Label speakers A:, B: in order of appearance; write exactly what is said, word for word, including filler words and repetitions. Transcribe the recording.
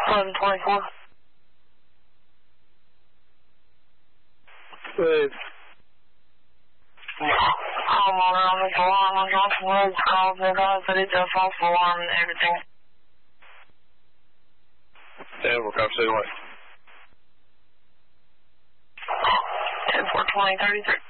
A: eleven twenty-four.
B: Wave.
A: Homeowner on this alarm on Johnson Woods called me about that it's a false alarm and everything.
B: ten four, copy, say what?
A: ten four twenty thirty-three.